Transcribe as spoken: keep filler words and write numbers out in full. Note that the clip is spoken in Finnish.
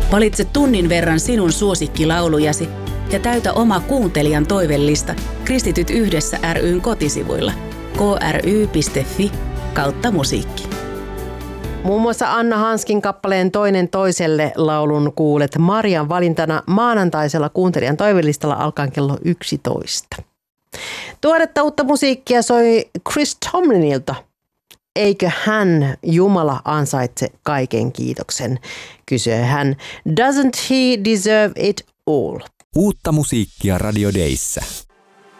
Valitse tunnin verran sinun suosikkilaulujasi ja täytä oma kuuntelijan toivellista Kristityt yhdessä ry:n kotisivuilla k r y piste f i kautta musiikki. Muun muassa Anna Hanskin kappaleen Toinen toiselle laulun kuulet Marian valintana maanantaisella kuuntelijan toivellistalla alkaen kello yksitoista. Tuoretta uutta musiikkia soi Chris Tomlinilta. Eikö hän, Jumala, ansaitse kaiken kiitoksen, kysyy hän. Doesn't he deserve it all? Uutta musiikkia Radio Dayssä.